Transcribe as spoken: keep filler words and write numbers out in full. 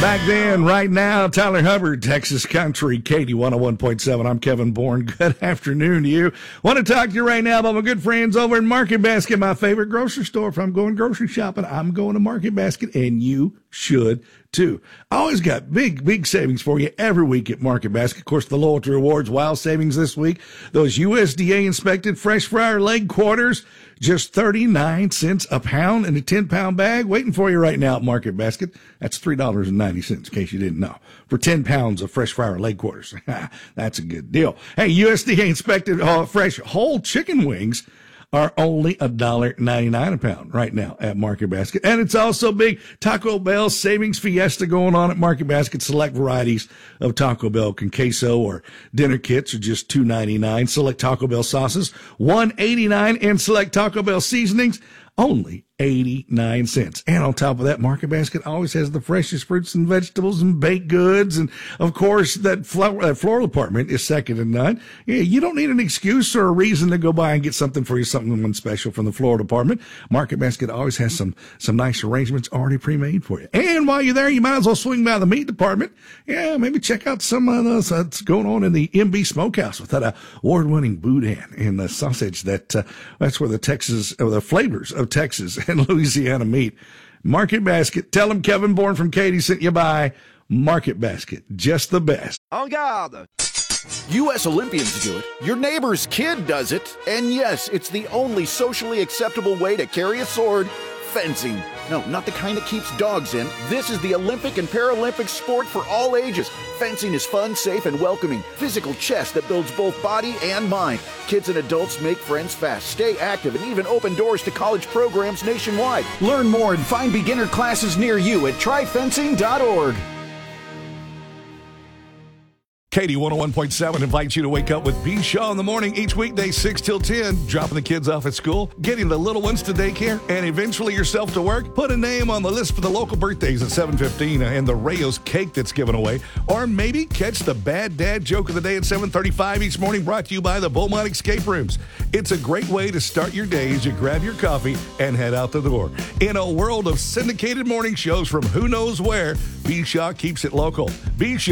Back then, right now, Tyler Hubbard, Texas Country, Katie one oh one point seven. I'm Kevin Bourne. Good afternoon to you. Want to talk to you right now about my good friends over in Market Basket, my favorite grocery store. If I'm going grocery shopping, I'm going to Market Basket, and you should too. I always got big, big savings for you every week at Market Basket. Of course, the loyalty rewards, wild savings this week. Those U S D A inspected fresh fryer leg quarters, just thirty-nine cents a pound in a ten pound bag, waiting for you right now at Market Basket. That's three dollars and ninety cents, in case you didn't know, for ten pounds of fresh fryer leg quarters. That's a good deal. Hey, U S D A inspected uh, fresh whole chicken wings are only one dollar and ninety-nine cents a pound right now at Market Basket. And it's also big Taco Bell savings fiesta going on at Market Basket. Select varieties of Taco Bell con queso or dinner kits are just two ninety-nine. Select Taco Bell sauces, one eighty-nine, and select Taco Bell seasonings, only eighty-nine cents. And on top of that, Market Basket always has the freshest fruits and vegetables and baked goods. And of course, that flower, that floral department is second to none. Yeah, you don't need an excuse or a reason to go by and get something for you, something special from the floral department. Market Basket always has some, some nice arrangements already pre-made for you. And while you're there, you might as well swing by the meat department. Yeah, maybe check out some of those that's going on in the M B Smokehouse with that award-winning boudin and the sausage that, uh, that's where the Texas, or the flavors of Texas and Louisiana meat. Market Basket. Tell them Kevin Bourne from Katie sent you by. Market Basket. Just the best. En garde! U S Olympians do it. Your neighbor's kid does it. And yes, it's the only socially acceptable way to carry a sword. Fencing. No, not the kind that keeps dogs in. This is the Olympic and Paralympic sport for all ages. Fencing is fun, safe, and welcoming. Physical chess that builds both body and mind. Kids and adults make friends fast, stay active, and even open doors to college programs nationwide. Learn more and find beginner classes near you at try fencing dot org. Katie one oh one point seven invites you to wake up with B. Shaw in the morning each weekday, six till ten, dropping the kids off at school, getting the little ones to daycare, and eventually yourself to work. Put a name on the list for the local birthdays at seven fifteen and the Rayo's cake that's given away. Or maybe catch the bad dad joke of the day at seven thirty-five each morning, brought to you by the Beaumont Escape Rooms. It's a great way to start your day as you grab your coffee and head out the door. In a world of syndicated morning shows from who knows where, B. Shaw keeps it local. B. Shaw